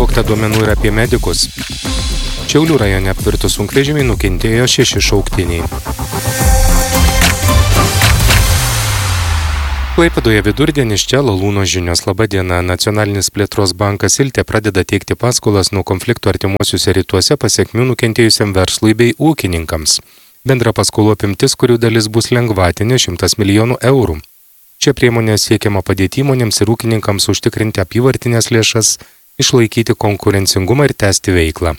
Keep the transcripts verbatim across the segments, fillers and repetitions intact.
sukaupta duomenų ir apie medikus. Šiaulių rajone apvirtus sunkvežimiai nukentėjo šeši šauktiniai. Klaipėdoje vidurdienis čia Lalūno žinios. Labą dieną. Nacionalinis plėtros bankas Iltė pradeda teikti paskolas nuo konfliktų artimuosiuose rytuose pasekmių nukentėjusiam verslui bei ūkininkams. Bendra paskolų apimtis, kurių dalis bus lengvatinė, šimtas milijonų eurų. Šia priemonė siekiama padėti įmonėms ir ūkininkams užtikrinti apyvartinės lėšas, išlaikyti konkurencingumą ir tęsti veiklą.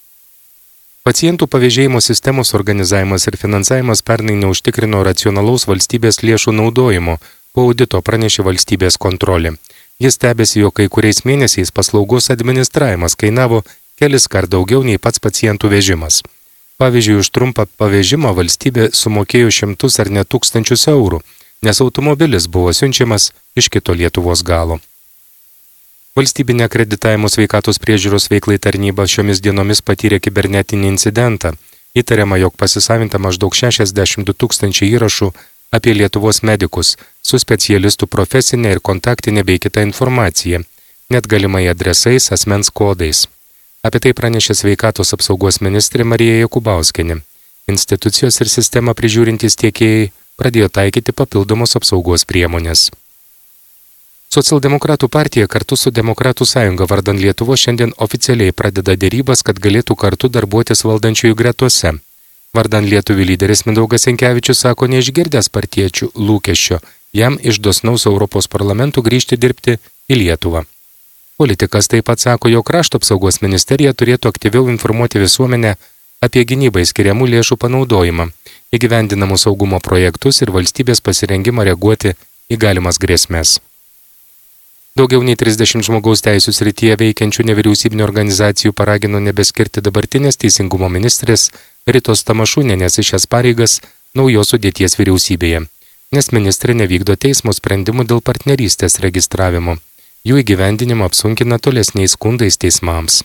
Pacientų pavėžėjimo sistemos organizavimas ir finansavimas pernai neužtikrino racionalaus valstybės lėšų naudojimo. Po audito pranešė valstybės kontrolė. Jis stebėsi, jog kai kuriais mėnesiais paslaugos administravimas kainavo kelis kart daugiau nei pats pacientų vežimas. Pavyzdžiui, už trumpą pavežimą valstybė sumokėjo šimtus ar net tūkstančius eurų, nes automobilis buvo siunčiamas iš kito Lietuvos galo. Valstybinė akreditavimo sveikatos priežiūros veiklai tarnyba šiomis dienomis patyrė kibernetinį incidentą. Įtariama, jog pasisavinta maždaug šešiasdešimt du tūkstančiai įrašų apie Lietuvos medikus su specialistų profesinė ir kontaktinė bei kita informacija, net galimai adresais, asmens kodais. Apie tai pranešė sveikatos apsaugos ministrė Marija Jakubauskienė. Institucijos ir sistemą prižiūrintys tiekėjai pradėjo taikyti papildomos apsaugos priemonės. Socialdemokratų partija kartu su Demokratų sąjunga vardan Lietuvos šiandien oficialiai pradeda dėrybas, kad galėtų kartu darbuotis valdančiųjų gretose. Vardan lietuvių lyderis Mindaugas Sinkevičius sako neišgirdęs partiečių lūkesčio jam iš dosnaus Europos parlamentų grįžti dirbti į Lietuvą. Politikas taip pat sako, jog krašto apsaugos ministerija turėtų aktyviau informuoti visuomenę apie gynybai skiriamų lėšų panaudojimą, įgyvendinamus saugumo projektus ir valstybės pasirengimą reaguoti į galimas grėsmes. Daugiau nei trisdešimt žmogaus teisų srityje veikiančių nevyriausybinių organizacijų paragino nebeskirti dabartinės teisingumo ministrės Ritos Tamašūnienės į šias pareigas naujos sudėties vyriausybėje, nes ministrė nevykdo teismo sprendimų dėl partnerystės registravimo. Jų įgyvendinimo apsunkina tolesniais skundais teismams.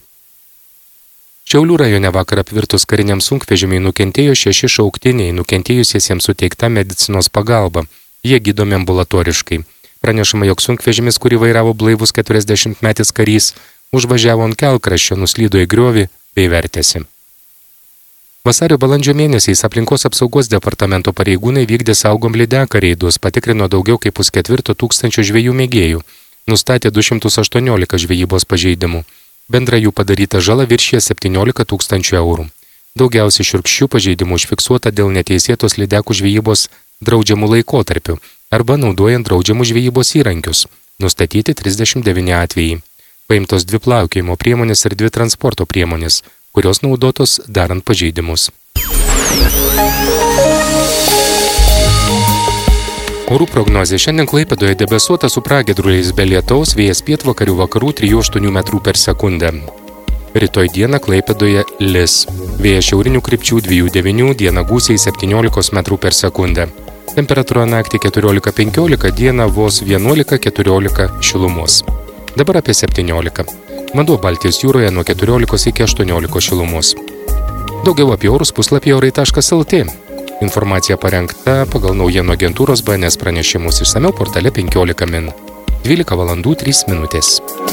Šiaulių rajone vakar apvirtus kariniam sunkvežimiai nukentėjo šeši šauktiniai, nukentėjusiesiems suteikta medicinos pagalba. Jie gydomi ambulatoriškai. Pranešama, jog sunkvežimis, kurį vairavo blaivus keturiasdešimtmetis karys, užvažiavo ant kelkraščio, nuslydo į griovį bei vertėsi. Vasario balandžio mėnesiais aplinkos apsaugos departamento pareigūnai vykdė saugom lydeką reidus, patikrino daugiau kaip pusketvirto tūkstančio žvejų mėgėjų, nustatė du šimtus aštuoniolika žvejybos pažeidimų. Bendra jų padaryta žala viršija septyniolika tūkstančių eurų. Daugiausiai šiurkščių pažeidimų užfiksuota dėl neteisėtos lydekų žvejybos draudžiamų laikotarpių arba naudojant draudžiamų žvejybos įrankius. Nustatyti trisdešimt devyni atvejai. Paimtos dvi plaukiojimo priemonės ir dvi transporto priemonės, kurios naudotos darant pažeidimus. Orų prognozė. Šiandien Klaipėdoje debesuota su pragiedruliais be lietaus, vėjas pietvakarių vakarų trijų aštuonių metrų per sekundę. Rytoj dieną Klaipėdoje lis. Vėjas šiaurinių krypčių dviejų devynių, dieną gūsiai septyniolikos metrų per sekundę. Temperatūra naktį keturiolika penkiolika, dieną vos vienuolika keturiolika šilumos. Dabar apie septyniolika. Vanduo Baltijos jūroje nuo keturiolikos iki aštuoniolikos šilumos. Daugiau apie orus puslapyje orai taškas lt. Informacija parengta pagal naujienų agentūros B N S pranešimus, išsamiau portale penkiolika min. dvylika valandų trys minutės.